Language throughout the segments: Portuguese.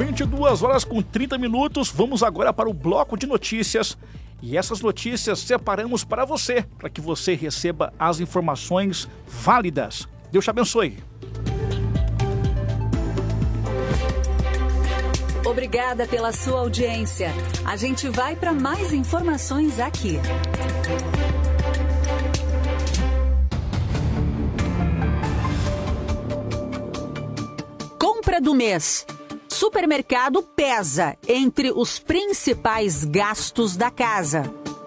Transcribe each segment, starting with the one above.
22h30. Vamos agora para o bloco de notícias. E essas notícias separamos para você, para que você receba as informações válidas. Deus te abençoe. Obrigada pela sua audiência. A gente vai para mais informações aqui. Compra do mês. Supermercado pesa entre os principais gastos da casa.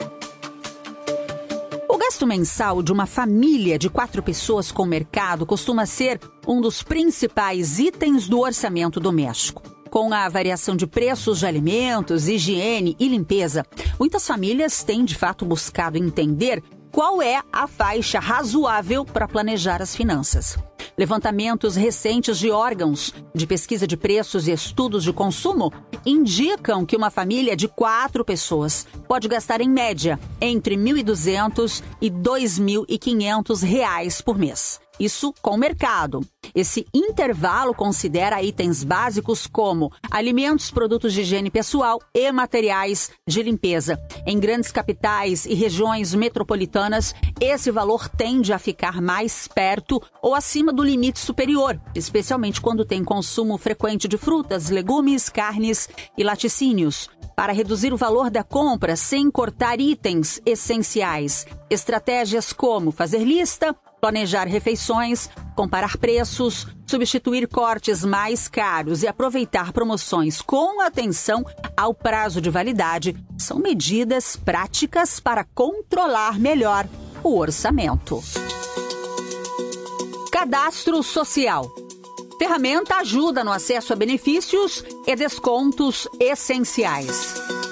O gasto mensal de uma família de 4 pessoas com mercado costuma ser um dos principais itens do orçamento doméstico. Com a variação de preços de alimentos, higiene e limpeza, muitas famílias têm de fato buscado entender qual é a faixa razoável para planejar as finanças. Levantamentos recentes de órgãos de pesquisa de preços e estudos de consumo indicam que uma família de 4 pessoas pode gastar, em média, entre R$ 1.200 e R$ 2.500 por mês. Isso com o mercado. Esse intervalo considera itens básicos como alimentos, produtos de higiene pessoal e materiais de limpeza. Em grandes capitais e regiões metropolitanas, esse valor tende a ficar mais perto ou acima do limite superior, especialmente quando tem consumo frequente de frutas, legumes, carnes e laticínios. Para reduzir o valor da compra sem cortar itens essenciais, estratégias como fazer lista, planejar refeições, comparar preços, substituir cortes mais caros e aproveitar promoções com atenção ao prazo de validade são medidas práticas para controlar melhor o orçamento. Cadastro Social. Ferramenta ajuda no acesso a benefícios e descontos essenciais.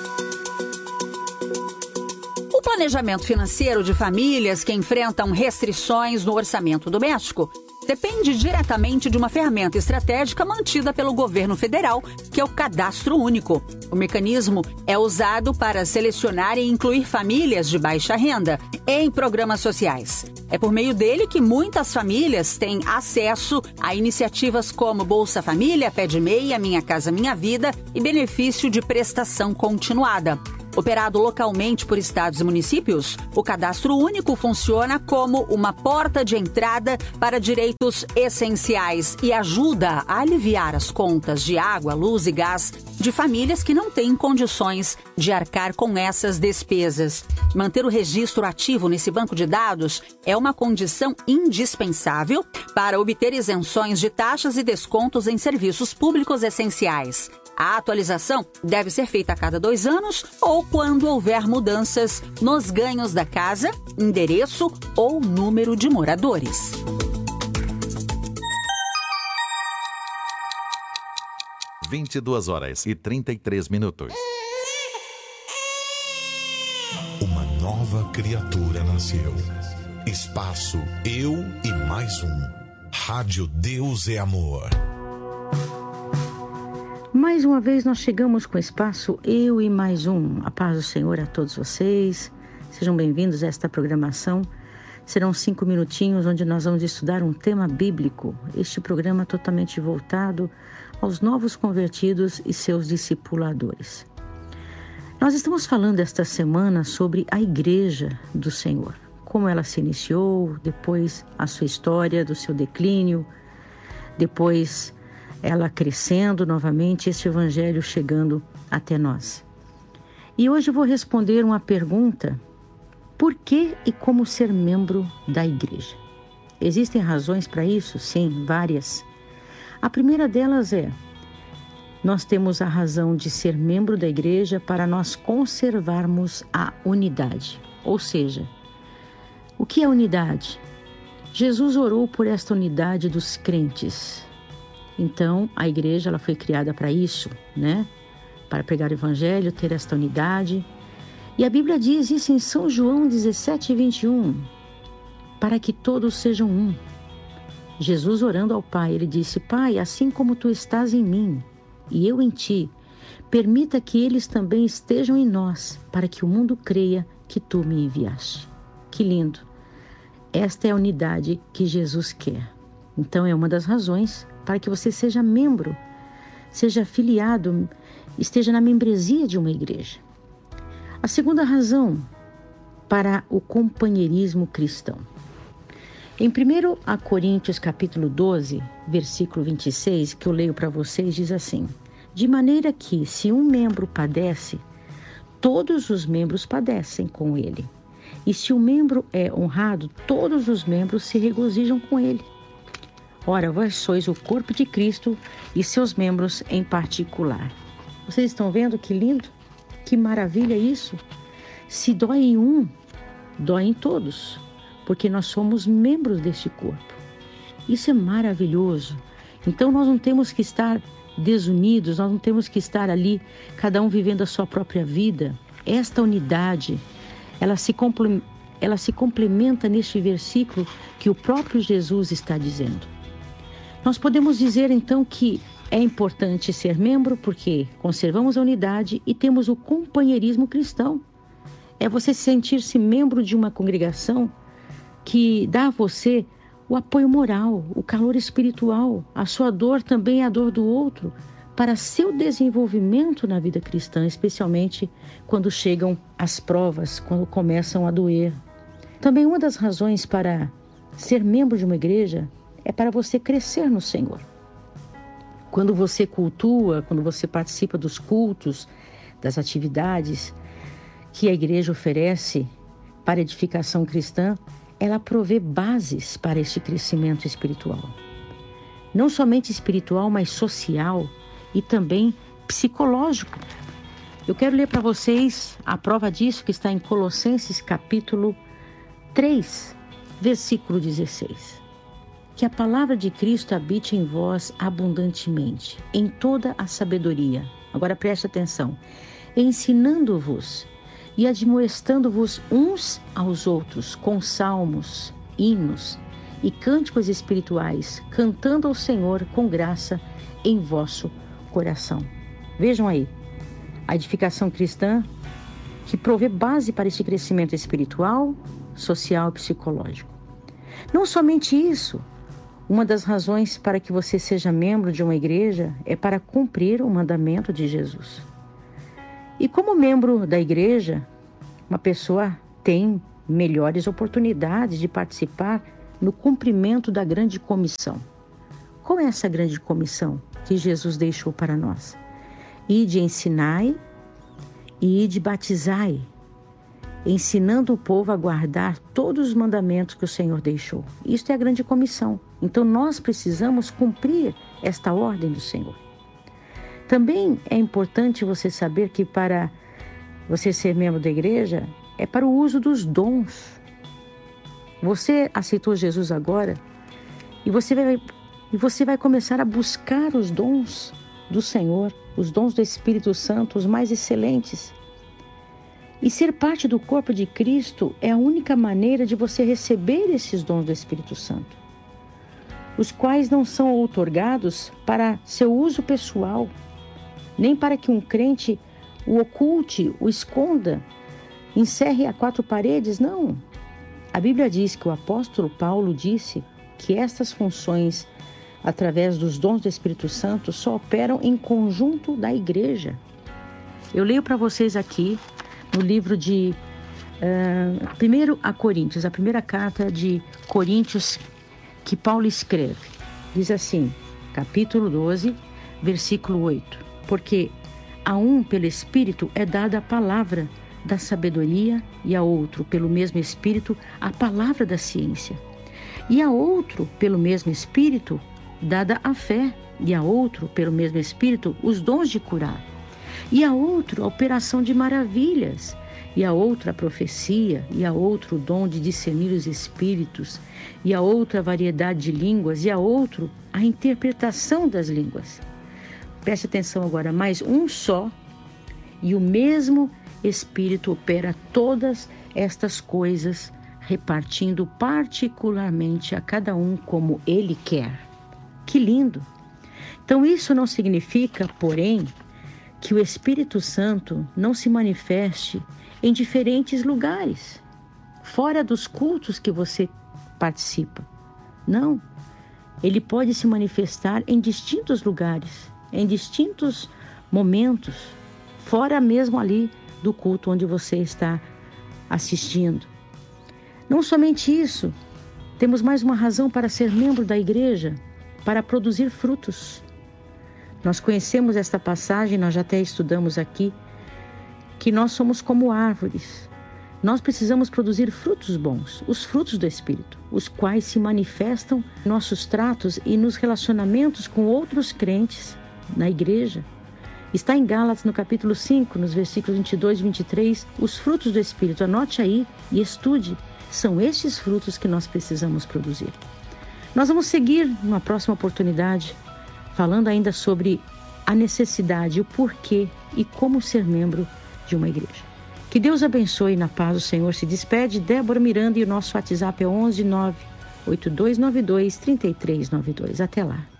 O planejamento financeiro de famílias que enfrentam restrições no orçamento doméstico depende diretamente de uma ferramenta estratégica mantida pelo governo federal, que é o Cadastro Único. O mecanismo é usado para selecionar e incluir famílias de baixa renda em programas sociais. É por meio dele que muitas famílias têm acesso a iniciativas como Bolsa Família, Pé de Meia, Minha Casa Minha Vida e benefício de prestação continuada. Operado localmente por estados e municípios, o Cadastro Único funciona como uma porta de entrada para direitos essenciais e ajuda a aliviar as contas de água, luz e gás de famílias que não têm condições de arcar com essas despesas. Manter o registro ativo nesse banco de dados é uma condição indispensável para obter isenções de taxas e descontos em serviços públicos essenciais. A atualização deve ser feita a cada 2 anos ou quando houver mudanças nos ganhos da casa, endereço ou número de moradores. Às 22h33. Uma nova criatura nasceu. Espaço Eu e Mais Um. Rádio Deus é Amor. Mais uma vez nós chegamos com o espaço Eu e Mais Um. A paz do Senhor a todos vocês. Sejam bem-vindos a esta programação. Serão 5 minutinhos onde nós vamos estudar um tema bíblico. Este programa totalmente voltado aos novos convertidos e seus discipuladores. Nós estamos falando esta semana sobre a Igreja do Senhor. Como ela se iniciou, depois a sua história do seu declínio, depois ela crescendo novamente, esse evangelho chegando até nós. E hoje eu vou responder uma pergunta: por que e como ser membro da igreja? Existem razões para isso? Sim, várias. A primeira delas é: nós temos a razão de ser membro da igreja para nós conservarmos a unidade. Ou seja, o que é unidade? Jesus orou por esta unidade dos crentes. Então, a igreja ela foi criada para isso, né? Para pregar o evangelho, ter esta unidade. E a Bíblia diz isso em São João 17:21, para que todos sejam um. Jesus orando ao Pai, ele disse: Pai, assim como tu estás em mim e eu em ti, permita que eles também estejam em nós, para que o mundo creia que tu me enviaste. Que lindo! Esta é a unidade que Jesus quer. Então é uma das razões para que você seja membro. seja afiliado, esteja na membresia de uma igreja. A segunda razão para o companheirismo cristão. Em 1 Coríntios capítulo 12, versículo 26, que eu leio para vocês, diz assim: de maneira que, se um membro padece, todos os membros padecem com ele. E se o membro é honrado, todos os membros se regozijam com ele. Ora, vós sois o corpo de Cristo e seus membros em particular. Vocês estão vendo que lindo? Que maravilha isso? Se dói em um, dói em todos, porque nós somos membros deste corpo. Isso é maravilhoso. Então nós não temos que estar desunidos, nós não temos que estar ali, cada um vivendo a sua própria vida. Esta unidade, ela se complementa neste versículo que o próprio Jesus está dizendo. Nós podemos dizer então que é importante ser membro porque conservamos a unidade e temos o companheirismo cristão. É você sentir-se membro de uma congregação que dá a você o apoio moral, o calor espiritual, a sua dor também é a dor do outro, para seu desenvolvimento na vida cristã, especialmente quando chegam as provas, quando começam a doer. Também uma das razões para ser membro de uma igreja é para você crescer no Senhor. Quando você cultua, quando você participa dos cultos, das atividades que a igreja oferece para edificação cristã, ela provê bases para este crescimento espiritual. Não somente espiritual, mas social e também psicológico. Eu quero ler para vocês a prova disso que está em Colossenses capítulo 3, versículo 16. Que a palavra de Cristo habite em vós abundantemente, em toda a sabedoria. Agora preste atenção. Ensinando-vos e admoestando-vos uns aos outros com salmos, hinos e cânticos espirituais, cantando ao Senhor com graça em vosso coração. Vejam aí, a edificação cristã que provê base para este crescimento espiritual, social e psicológico. Não somente isso, uma das razões para que você seja membro de uma igreja é para cumprir o mandamento de Jesus. E como membro da igreja, uma pessoa tem melhores oportunidades de participar no cumprimento da grande comissão. Qual é essa grande comissão que Jesus deixou para nós? Ide ensinai e ide batizai, ensinando o povo a guardar todos os mandamentos que o Senhor deixou. Isto é a grande comissão. Então nós precisamos cumprir esta ordem do Senhor. Também é importante você saber que para você ser membro da igreja é para o uso dos dons. Você aceitou Jesus agora e você vai começar a buscar os dons do Senhor, os dons do Espírito Santo, os mais excelentes. E ser parte do corpo de Cristo é a única maneira de você receber esses dons do Espírito Santo, os quais não são outorgados para seu uso pessoal, nem para que um crente o oculte, o esconda, encerre a quatro paredes, não. A Bíblia diz que o apóstolo Paulo disse que estas funções, através dos dons do Espírito Santo, só operam em conjunto da igreja. Eu leio para vocês aqui no livro de 1 Coríntios, a primeira carta de Coríntios que Paulo escreve. Diz assim, capítulo 12, versículo 8. Porque a um, pelo Espírito, é dada a palavra da sabedoria, e a outro, pelo mesmo Espírito, a palavra da ciência. E a outro, pelo mesmo Espírito, dada a fé, e a outro, pelo mesmo Espírito, os dons de curar. E a outro, a operação de maravilhas. E a outra, a profecia. E a outro, o dom de discernir os espíritos. E a outra, a variedade de línguas. E a outro, a interpretação das línguas. Preste atenção agora, mas um só e o mesmo Espírito opera todas estas coisas, repartindo particularmente a cada um como Ele quer. Que lindo! Então isso não significa, porém, que o Espírito Santo não se manifeste em diferentes lugares, fora dos cultos que você participa. Não, Ele pode se manifestar em distintos lugares. em distintos momentos, fora mesmo ali do culto onde você está assistindo. Não somente isso, temos mais uma razão para ser membro da igreja, para produzir frutos. Nós conhecemos esta passagem, nós já até estudamos aqui, que nós somos como árvores. Nós precisamos produzir frutos bons, os frutos do Espírito, os quais se manifestam em nossos tratos e nos relacionamentos com outros crentes na igreja. Está em Gálatas, no capítulo 5, nos versículos 22 e 23, os frutos do Espírito. Anote aí e estude. São estes frutos que nós precisamos produzir. Nós vamos seguir numa próxima oportunidade, falando ainda sobre a necessidade, o porquê e como ser membro de uma igreja. Que Deus abençoe. Na paz do Senhor se despede Débora Miranda e o nosso WhatsApp é 11 98292 3392. Até lá.